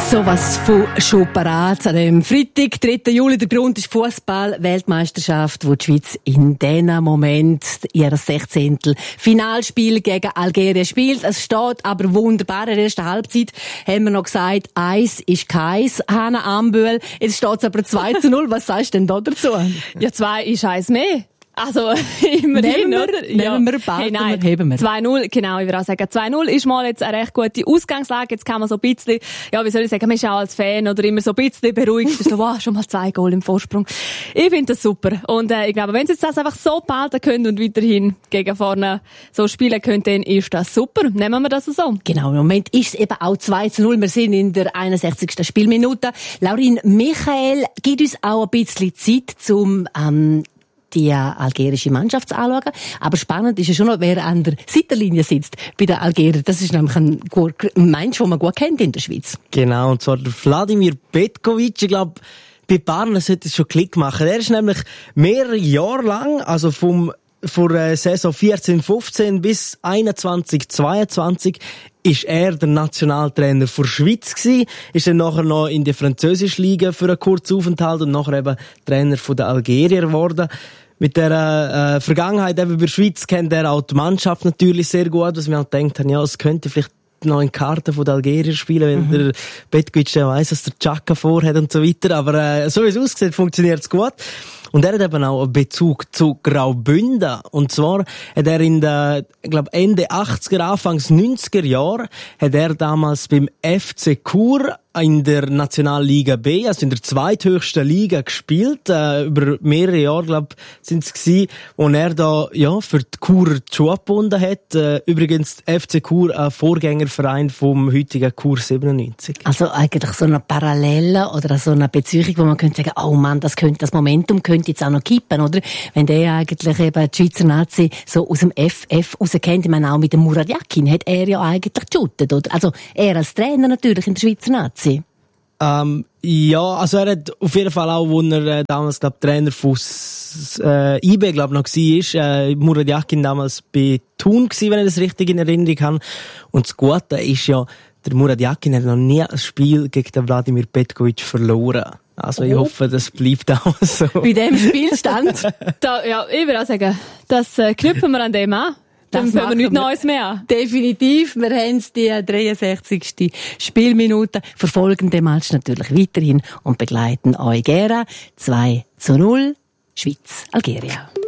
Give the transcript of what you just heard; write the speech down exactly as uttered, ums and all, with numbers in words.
Sowas von schon parat an dem Freitag, dritten Juli. Der Grund ist Fußball-Weltmeisterschaft, wo die Schweiz in diesem Moment ihr sechzehnten Finalspiel gegen Algerien spielt. Es steht aber wunderbar. In der ersten Halbzeit haben wir noch gesagt, eins ist keins, Hanna Ambühl. Jetzt steht es aber zwei zu null. Was sagst du denn da dazu? Ja, zwei ist eins mehr. Also, immerhin, nehmen wir, oder? Nehmen ja. wir bald, hey, nein, heben wir. zwei null, genau, ich würde auch sagen, zwei null ist mal jetzt eine recht gute Ausgangslage. Jetzt kann man so ein bisschen, ja, wie soll ich sagen, man ist auch als Fan oder immer so ein bisschen beruhigt. so, wow, schon mal zwei Goal im Vorsprung. Ich finde das super. Und, äh, ich glaube, wenn sie jetzt das einfach so behalten können und weiterhin gegen vorne so spielen können, dann ist das super. Nehmen wir das so. Genau, im Moment ist es eben auch zwei zu null. Wir sind in der einundsechzigsten Spielminute. Laurin, Michael, gibt uns auch ein bisschen Zeit zum, ähm, die algerische Mannschaft zu anschauen. Aber spannend ist ja schon noch, wer an der Seitenlinie sitzt bei den Algeriern. Das ist nämlich ein, ein Mensch, den man gut kennt in der Schweiz. Genau, und zwar der Vladimir Petkovic. Ich glaube, bei Barnes sollte es schon Klick machen. Er ist nämlich mehrere Jahre lang, also vom von der Saison vierzehn fünfzehn bis einundzwanzig zweiundzwanzig, ist er der Nationaltrainer der Schweiz gewesen, ist dann nachher noch in die französische Liga für einen kurzen Aufenthalt und nachher eben Trainer von der Algerier geworden. Mit der äh, Vergangenheit eben bei der Schweiz kennt er auch die Mannschaft natürlich sehr gut, was wir halt gedacht haben, ja, es könnte vielleicht noch in Karten von der Algerier spielen, wenn mhm. der Petkovic ja weiss, dass der Chaka vorhat und so weiter. Aber äh, so wie es aussieht, funktioniert es gut. Und er hat eben auch einen Bezug zu Graubünden. Und zwar hat er in der, ich glaube, Ende achtziger, Anfangs neunziger Jahre, hat er damals beim F C Chur in der Nationalliga B, also in der zweithöchsten Liga gespielt. Äh, über mehrere Jahre, glaube ich, sind es gewesen, wo er da, ja, für die Churer die Schuhe gebunden hat. Äh, übrigens, F C Chur, ein Vorgängerverein vom heutigen Chur siebenundneunzig. Also eigentlich so eine Parallele oder so eine Beziehung, wo man könnte sagen, oh Mann, das könnte, das Momentum könnte jetzt auch noch kippen, oder? Wenn der eigentlich eben die Schweizer Nazi so aus dem F F rauskennt, ich meine auch mit dem Murat Yakin, hat er ja eigentlich geshootet, oder? Also er als Trainer natürlich in der Schweizer Nazi. Ähm, ja, also er hat auf jeden Fall auch, wo er äh, damals, glaub, Trainer von äh, I B, glaub, noch war, äh, Murat Yakin damals bei Thun gsi, wenn ich das richtig in Erinnerung habe. Und das Gute ist ja, der Murat Yakin hat noch nie ein Spiel gegen den Wladimir Petkovic verloren. Also ich oh. hoffe, das bleibt auch so. Bei dem Spielstand? da, ja, ich würde auch sagen, das äh, knüpfen wir an dem an. Dann fangen wir nichts Neues mehr an. Definitiv. Wir haben die dreiundsechzigste Spielminute. Verfolgen den Match natürlich weiterhin und begleiten euch gerne. zwei zu null, Schweiz, Algerien.